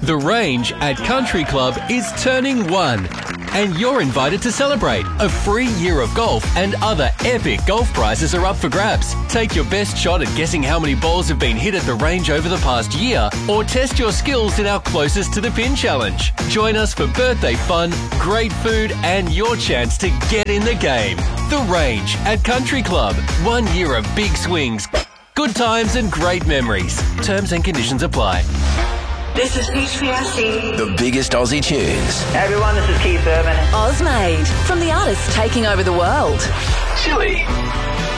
The Range at Country Club is turning 1. And you're invited to celebrate. A free year of golf and other epic golf prizes are up for grabs. Take your best shot at guessing how many balls have been hit at the range over the past year, or test your skills in our Closest to the Pin challenge. Join us for birthday fun, great food, and your chance to get in the game. The Range at Country Club. 1 year of big swings, good times and great memories. Terms and conditions apply. This is HPSC. The biggest Aussie tunes. Hey everyone, this is Keith Urban. Ozmade, from the artists taking over the world. Chili.